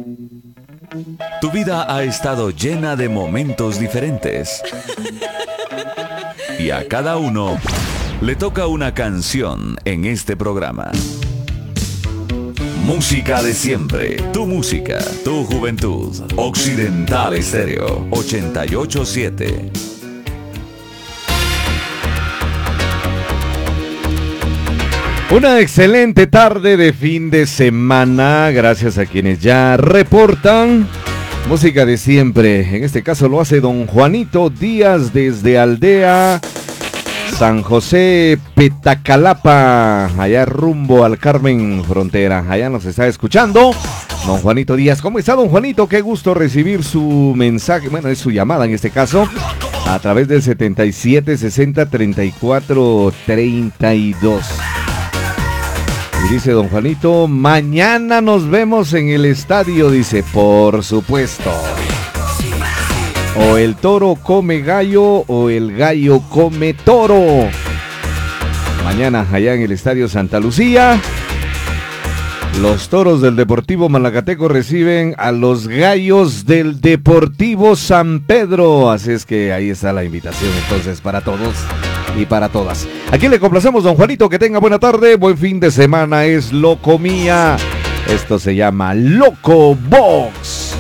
Tu vida ha estado llena de momentos diferentes. Y a cada uno le toca una canción en este programa. Música de siempre. Tu música, tu juventud. Occidental Estéreo 88.7. Una excelente tarde de fin de semana, gracias a quienes ya reportan. Música de siempre, en este caso lo hace don Juanito Díaz desde Aldea San José Petacalapa, allá rumbo al Carmen Frontera, allá nos está escuchando don Juanito Díaz. ¿Cómo está don Juanito? Qué gusto recibir su mensaje, bueno, es su llamada en este caso, a través del 77 60 34 32. Y dice don Juanito, mañana nos vemos en el estadio, dice, por supuesto. O el toro come gallo o el gallo come toro. Mañana allá en el estadio Santa Lucía, los toros del Deportivo Malacateco reciben a los gallos del Deportivo San Pedro. Así es que ahí está la invitación entonces para todos y para todas. Aquí le complacemos, don Juanito, que tenga buena tarde, buen fin de semana, es Locomía. Esto se llama Loco Box.